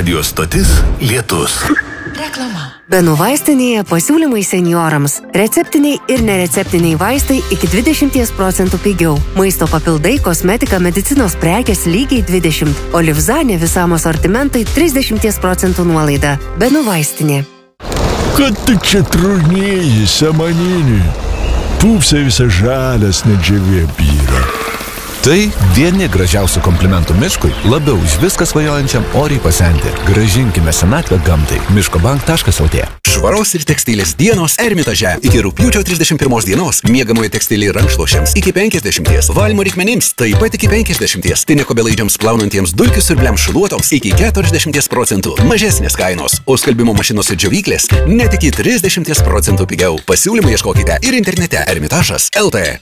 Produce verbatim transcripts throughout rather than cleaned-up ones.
Radio stotis Lietus. Reklama. Benų vaistinėje pasiūlymai senjorams. Receptiniai ir nereceptiniai vaistai iki dvidešimt procentų pigiau. Maisto papildai, kosmetika, medicinos prekės lygiai dvidešimt. O Livzanė visam asortimentui trisdešimt procentų nuolaida. Benų vaistinė. Kad tu čia trūnėjai, samaninį? Pūpsai visą žalias, net žievė byra. Tai vieni gražiausių komplimentų miškui, labiau už viską svajojančiam oriai pasenti. Gražinkime senatvę gamtai. miškobank taškas el tė. Švaros ir tekstilės dienos Ermitaže. Iki rugpjūčio trisdešimt pirmos dienos miegamojo tekstilė rankšluosčiams iki penkiasdešimties, valymo reikmenims taip pat iki penkiasdešimties, tinekobelaidžiams plaunantiems dulkių siurbliams šluotoms iki keturiasdešimties procentų mažesnės kainos, o skalbimo mašinos ir džiovyklės net iki trisdešimties procentų pigiau. Pasiūlymų ieškokite ir internete ermitažas taškas el tė.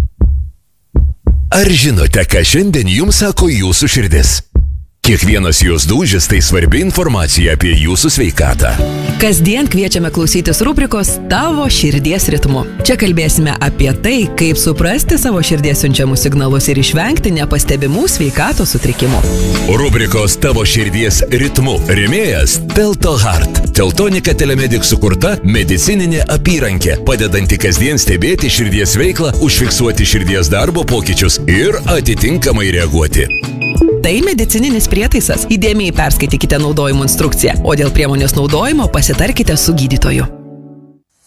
Ar žinote, ką šiandien jums sako jūsų širdis? Kiekvienas jos dūžis tai svarbi informacija apie jūsų sveikatą. Kasdien kviečiame klausytis rubrikos Tavo širdies ritmu. Čia kalbėsime apie tai, kaip suprasti savo širdies siunčiamus signalus ir išvengti nepastebimų sveikatos sutrikimų. Rubrikos Tavo širdies ritmu rėmėjas Teltohart. Teltonika Telemedic sukurta medicininė apyrankė, padedanti kasdien stebėti širdies veiklą, užfiksuoti širdies darbo pokyčius ir atitinkamai reaguoti. Tai medicininis prietaisas. Įdėmiai perskaitykite naudojimo instrukciją, o dėl priemonės naudojimo pasitarkite su gydytoju.